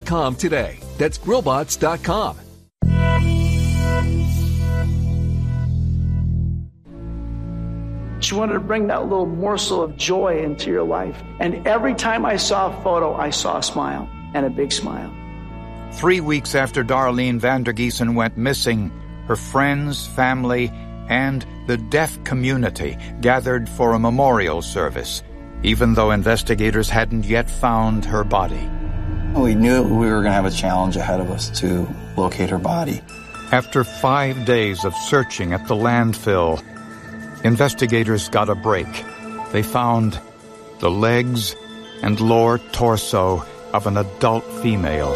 grillbots.com today. That's grillbots.com. She wanted to bring that little morsel of joy into your life. And every time I saw a photo, I saw a smile, and a big smile. 3 weeks after Darlene Vandergiesen went missing, her friends, family, and the deaf community gathered for a memorial service, even though investigators hadn't yet found her body. We knew we were going to have a challenge ahead of us to locate her body. After 5 days of searching at the landfill, investigators got a break. They found the legs and lower torso of an adult female.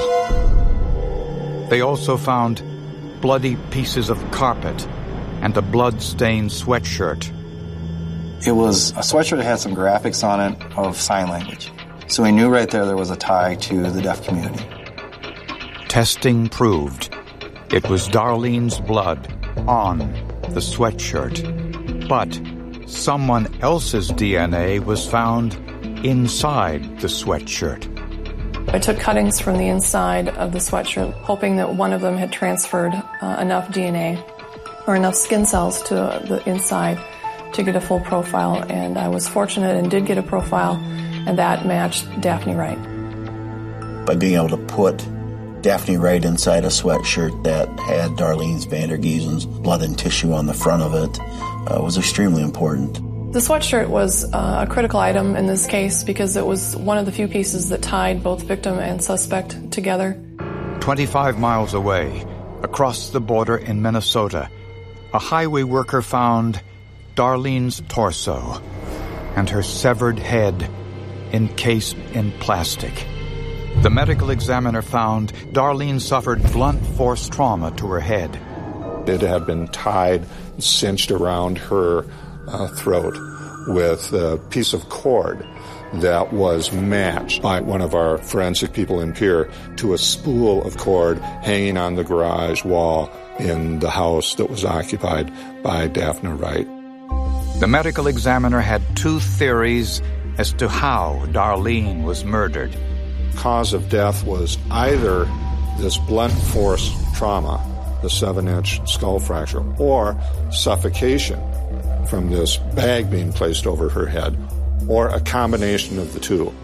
They also found bloody pieces of carpet and a blood-stained sweatshirt. It was a sweatshirt that had some graphics on it of sign language. So we knew right there was a tie to the deaf community. Testing proved it was Darlene's blood on the sweatshirt. But someone else's DNA was found inside the sweatshirt. I took cuttings from the inside of the sweatshirt, hoping that one of them had transferred enough DNA or enough skin cells to the inside to get a full profile. And I was fortunate and did get a profile, and that matched Daphne Wright. By being able to put Daphne Wright inside a sweatshirt that had Darlene Vandergiesen's blood and tissue on the front of it was extremely important. The sweatshirt was a critical item in this case because it was one of the few pieces that tied both victim and suspect together. 25 miles away, across the border in Minnesota, a highway worker found Darlene's torso and her severed head encased in plastic. The medical examiner found Darlene suffered blunt force trauma to her head. It had been tied, cinched around her throat with a piece of cord that was matched by one of our forensic people in Pierre to a spool of cord hanging on the garage wall in the house that was occupied by Daphne Wright. The medical examiner had 2 theories as to how Darlene was murdered. Cause of death was either this blunt force trauma, the 7-inch skull fracture, or suffocation from this bag being placed over her head, or a combination of the two.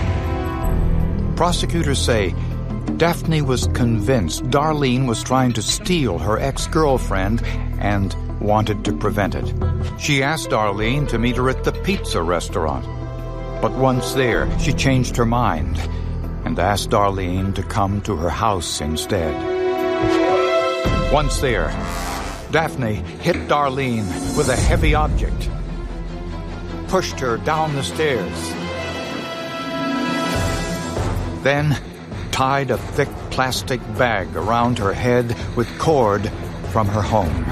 Prosecutors say Daphne was convinced Darlene was trying to steal her ex-girlfriend and wanted to prevent it. She asked Darlene to meet her at the pizza restaurant. But once there, she changed her mind and asked Darlene to come to her house instead. Once there, Daphne hit Darlene with a heavy object, pushed her down the stairs, then tied a thick plastic bag around her head with cord from her home.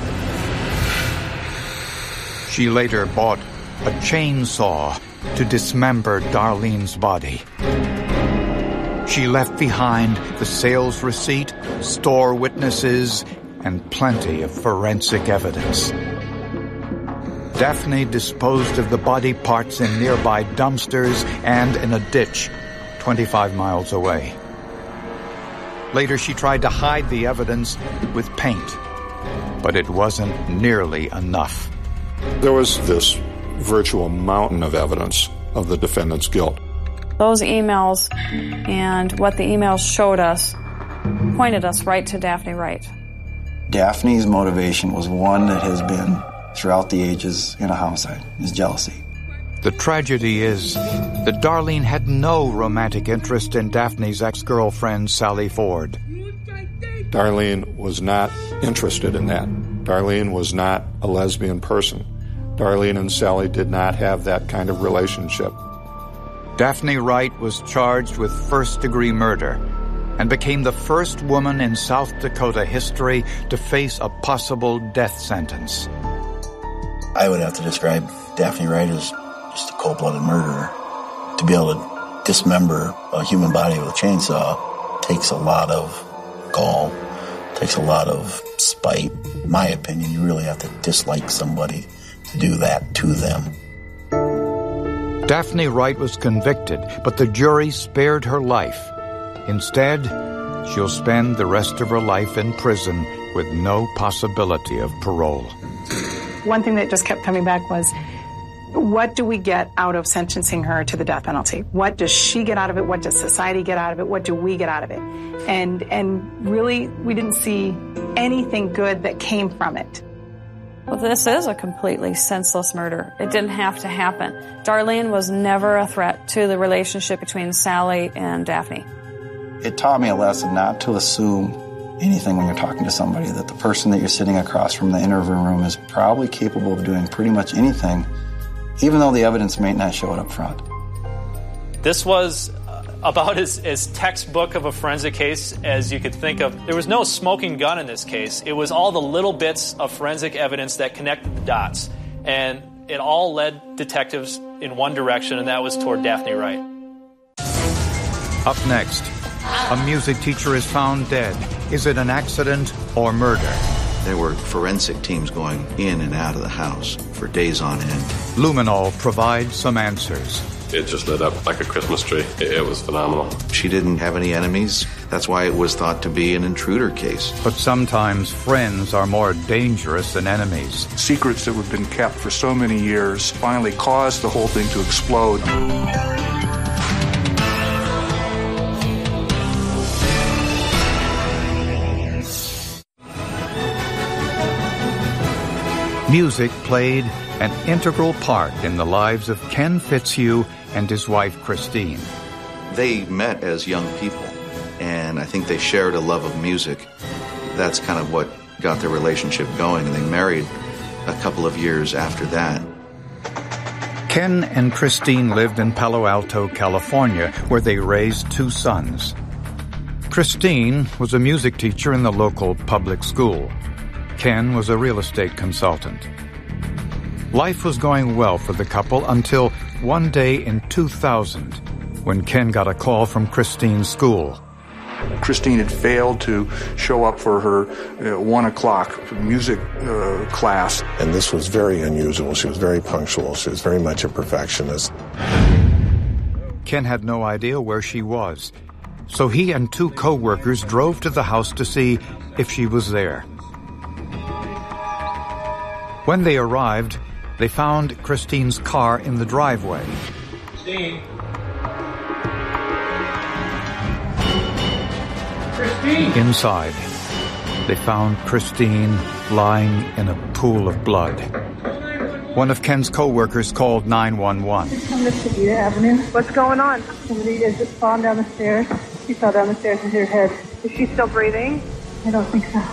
She later bought a chainsaw to dismember Darlene's body. She left behind the sales receipt, store witnesses, and plenty of forensic evidence. Daphne disposed of the body parts in nearby dumpsters and in a ditch 25 miles away. Later, she tried to hide the evidence with paint, but it wasn't nearly enough. There was this virtual mountain of evidence of the defendant's guilt. Those emails and what the emails showed us pointed us right to Daphne Wright. Daphne's motivation was one that has been throughout the ages in a homicide, is jealousy. The tragedy is that Darlene had no romantic interest in Daphne's ex-girlfriend, Sally Ford. Darlene was not interested in that. Darlene was not a lesbian person. Darlene and Sally did not have that kind of relationship. Daphne Wright was charged with first-degree murder and became the first woman in South Dakota history to face a possible death sentence. I would have to describe Daphne Wright as just a cold-blooded murderer. To be able to dismember a human body with a chainsaw takes a lot of gall, takes a lot of spite. In my opinion, you really have to dislike somebody to do that to them. Daphne Wright was convicted, but the jury spared her life. Instead, she'll spend the rest of her life in prison with no possibility of parole. One thing that just kept coming back was, what do we get out of sentencing her to the death penalty? What does she get out of it? What does society get out of it? What do we get out of it? And really, we didn't see anything good that came from it. Well, this is a completely senseless murder. It didn't have to happen. Darlene was never a threat to the relationship between Sally and Daphne. It taught me a lesson not to assume anything when you're talking to somebody, that the person that you're sitting across from the interview room is probably capable of doing pretty much anything, even though the evidence may not show it up front. This was about as textbook of a forensic case as you could think of. There was no smoking gun in this case. It was all the little bits of forensic evidence that connected the dots. And it all led detectives in one direction, and that was toward Daphne Wright. Up next, a music teacher is found dead. Is it an accident or murder? There were forensic teams going in and out of the house for days on end. Luminol provides some answers. It just lit up like a Christmas tree. It was phenomenal. She didn't have any enemies. That's why it was thought to be an intruder case. But sometimes friends are more dangerous than enemies. Secrets that have been kept for so many years finally caused the whole thing to explode. Music played an integral part in the lives of Ken Fitzhugh and his wife, Christine. They met as young people, and I think they shared a love of music. That's kind of what got their relationship going, and they married a couple of years after that. Ken and Christine lived in Palo Alto, California, where they raised 2 sons. Christine was a music teacher in the local public school. Ken was a real estate consultant. Life was going well for the couple until one day in 2000, when Ken got a call from Christine's school. Christine had failed to show up for her 1 o'clock music class. And this was very unusual. She was very punctual. She was very much a perfectionist. Ken had no idea where she was, so he and 2 co-workers drove to the house to see if she was there. When they arrived, they found Christine's car in the driveway. Christine? Inside, they found Christine lying in a pool of blood. One of Ken's co-workers called 911. Just come to Sabita Avenue. What's going on? Somebody has just fallen down the stairs. She fell down the stairs and hit her head. Is she still breathing? I don't think so.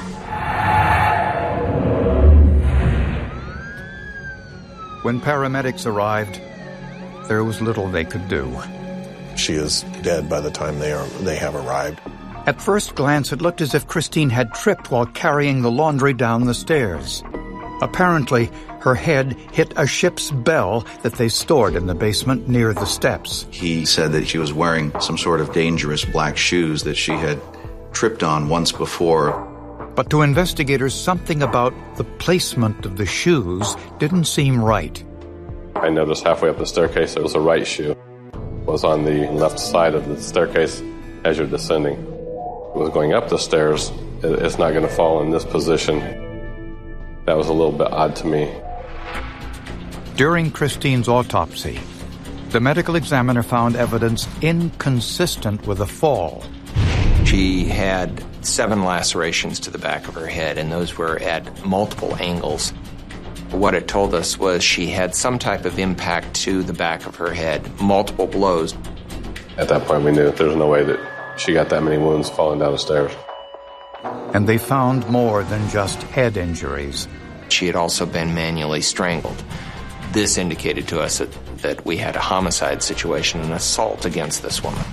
When paramedics arrived, there was little they could do. She is dead by the time they have arrived. At first glance, it looked as if Christine had tripped while carrying the laundry down the stairs. Apparently, her head hit a ship's bell that they stored in the basement near the steps. He said that she was wearing some sort of dangerous black shoes that she had tripped on once before. But to investigators, something about the placement of the shoes didn't seem right. I noticed halfway up the staircase there was a right shoe. It was on the left side of the staircase as you're descending. It was going up the stairs. It's not going to fall in this position. That was a little bit odd to me. During Christine's autopsy, the medical examiner found evidence inconsistent with a fall. She had 7 lacerations to the back of her head, and those were at multiple angles. What it told us was she had some type of impact to the back of her head, multiple blows. At that point, we knew that there's no way that she got that many wounds falling down the stairs. And they found more than just head injuries. She had also been manually strangled. This indicated to us that we had a homicide situation, an assault against this woman.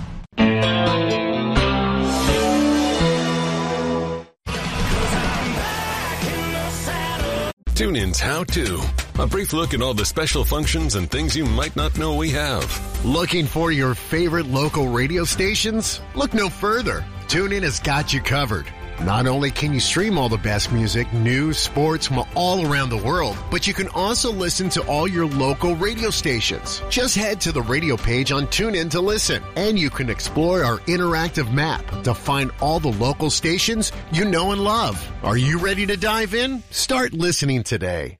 TuneIn's How To. A brief look at all the special functions and things you might not know we have. Looking for your favorite local radio stations? Look no further. TuneIn has got you covered. Not only can you stream all the best music, news, sports from all around the world, but you can also listen to all your local radio stations. Just head to the radio page on TuneIn to listen, and you can explore our interactive map to find all the local stations you know and love. Are you ready to dive in? Start listening today.